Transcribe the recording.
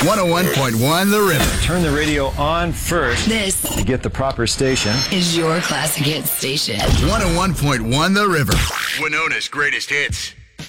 101.1 The River. Turn the radio on first This to get the proper station. is your classic hit station. 101.1 The River. Winona's greatest hits.